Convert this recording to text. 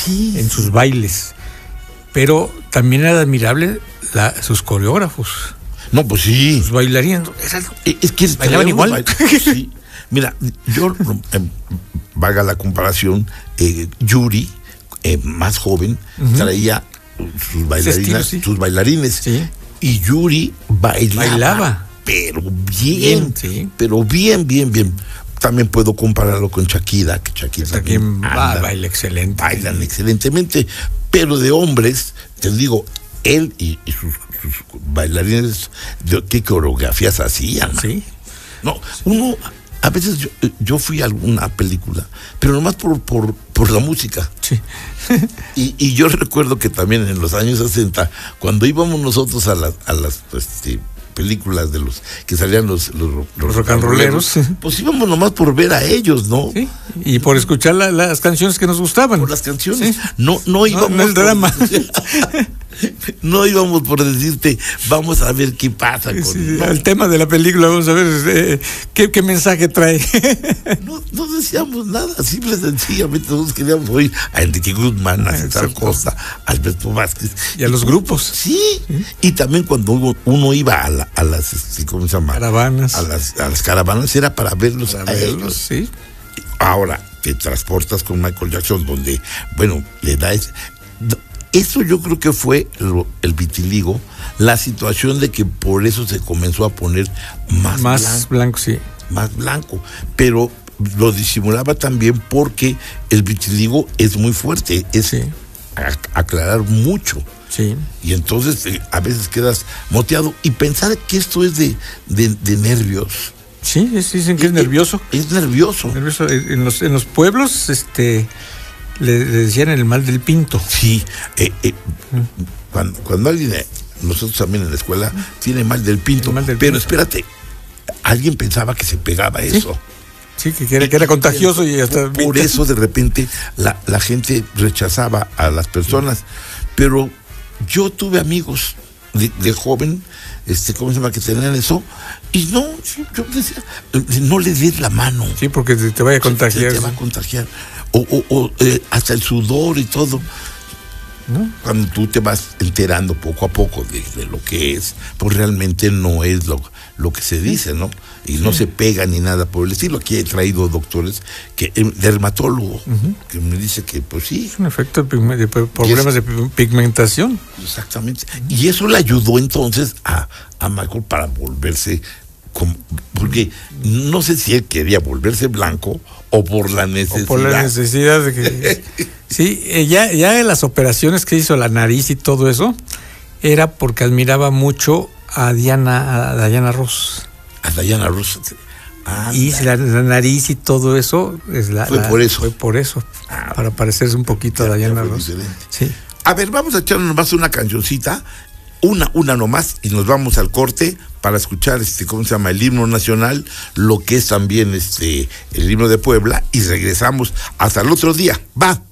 Sí. En sus bailes. Pero también era admirable sus coreógrafos. No, pues sí. Sus bailarines. Es que bailaban igual. Sí. Mira, yo, valga la comparación, Yuri, más joven, traía sus bailarinas, estilo, sí. sus bailarines. Sí. Y Yuri bailaba. Pero bien, sí. Pero bien. También puedo compararlo con Shakira, que Shakira también baila excelente. Bailan excelentemente, pero de hombres, te digo, él y sus bailarines, ¿qué coreografías hacían? Sí. No, uno, a veces yo fui a alguna película, pero nomás por la música. Sí. Y yo recuerdo que también en los años 60, cuando íbamos nosotros a las películas de los que salían los rock and rolleros, pues íbamos nomás por ver a ellos, ¿no? Sí. Y por escuchar las canciones que nos gustaban. Por las canciones. Sí. No íbamos no el drama. No íbamos por decirte, vamos a ver qué pasa con el tema de la película, vamos a ver qué mensaje trae. No decíamos nada, simple y sencillamente nosotros queríamos oír a Enrique Guzmán, a César Costa, a Alberto Vázquez. Y a los grupos. Sí. Y también cuando uno iba a las ¿cómo se llama? Caravanas. A las caravanas era para verlos a ellos. Sí. Ahora te transportas con Michael Jackson, donde, bueno, le da eso yo creo que fue el vitiligo, la situación de que por eso se comenzó a poner más blanco, sí. Más blanco, pero lo disimulaba también porque el vitiligo es muy fuerte, es aclarar mucho. Sí. Y entonces a veces quedas moteado y pensar que esto es de nervios. Sí, dicen que es nervioso. Es nervioso. En los pueblos, le decían el mal del pinto. Sí, cuando alguien, nosotros también en la escuela, tiene mal del pinto, pero espérate, alguien pensaba que se pegaba eso. Sí, que era contagioso y hasta... Por eso de repente la gente rechazaba a las personas, pero yo tuve amigos de joven, ¿cómo se llama? Que tenían eso, y no, yo decía, no le des la mano. Sí, porque te vaya a contagiar. Te va a contagiar. O hasta el sudor y todo, ¿no? Cuando tú te vas enterando poco a poco de lo que es, pues realmente no es lo que se dice, ¿no? Y no se pega ni nada por el estilo. Aquí he traído doctores, dermatólogo, que me dice que pues sí. Es un efecto de problemas de pigmentación. Exactamente. Y eso le ayudó entonces a Michael para volverse... porque no sé si él quería volverse blanco o por la necesidad. O por la necesidad de que... Sí, ya en las operaciones que hizo la nariz y todo eso, era porque admiraba mucho a Diana Ross. A Diana Ross. Y la nariz y todo eso fue por eso. Para parecerse un poquito a Diana Ross. Sí. A ver, vamos a echarnos nomás una cancioncita. Una nomás, y nos vamos al corte para escuchar ¿cómo se llama? El himno nacional, lo que es también el himno de Puebla, y regresamos hasta el otro día. Va.